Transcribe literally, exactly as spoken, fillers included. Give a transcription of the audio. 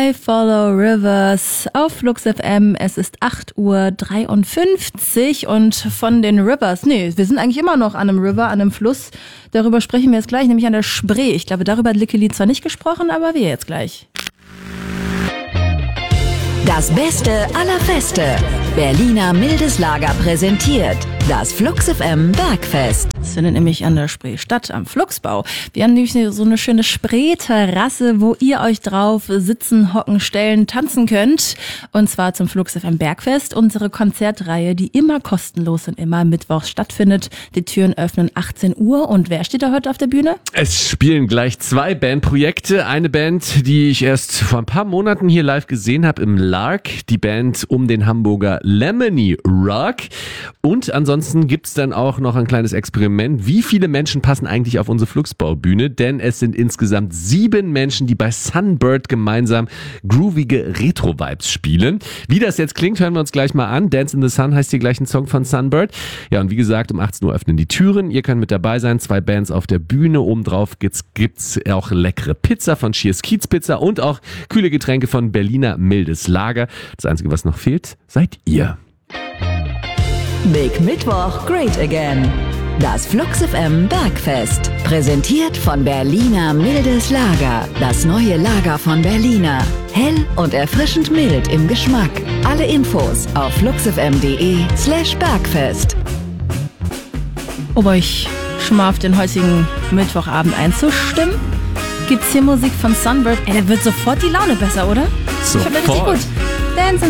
I Follow Rivers auf Flux F M. Es ist acht Uhr dreiundfünfzig und von den Rivers, nee, wir sind eigentlich immer noch an einem River, an einem Fluss. Darüber sprechen wir jetzt gleich, nämlich an der Spree. Ich glaube, darüber hat Lickeli zwar nicht gesprochen, aber wir jetzt gleich. Das Beste aller Feste. Berliner Mildes Lager präsentiert das Flux F M Bergfest. Das findet nämlich an der Spree statt, am Fluxbau. Wir haben nämlich so eine schöne Spree-Terrasse, wo ihr euch drauf sitzen, hocken, stellen, tanzen könnt. Und zwar zum Flux F M Bergfest, unsere Konzertreihe, die immer kostenlos und immer mittwochs stattfindet. Die Türen öffnen achtzehn Uhr. Und wer steht da heute auf der Bühne? Es spielen gleich zwei Bandprojekte. Eine Band, die ich erst vor ein paar Monaten hier live gesehen habe im Lark. Die Band um den Hamburger Lemony Rock. Und ansonsten gibt's dann auch noch ein kleines Experiment. Wie viele Menschen passen eigentlich auf unsere Fluxbaubühne? Denn es sind insgesamt sieben Menschen, die bei Sunbird gemeinsam groovige Retro-Vibes spielen. Wie das jetzt klingt, hören wir uns gleich mal an. Dance in the Sun heißt hier gleich ein Song von Sunbird. Ja, und wie gesagt, um achtzehn Uhr öffnen die Türen. Ihr könnt mit dabei sein. Zwei Bands auf der Bühne. Obendrauf gibt's, gibt's auch leckere Pizza von Cheers Kiez Pizza und auch kühle Getränke von Berliner Mildes Lager. Das Einzige, was noch fehlt, seid ihr. Big Mittwoch, Great Again. Das Flux F M Bergfest. Präsentiert von Berliner Mildes Lager. Das neue Lager von Berliner. Hell und erfrischend mild im Geschmack. Alle Infos auf fluxfm.de slash Bergfest. Um euch schon mal auf den heutigen Mittwochabend einzustimmen, gibt's hier Musik von Sunbird. Ey, da wird sofort die Laune besser, oder? Sofort. Ich find das richtig gut.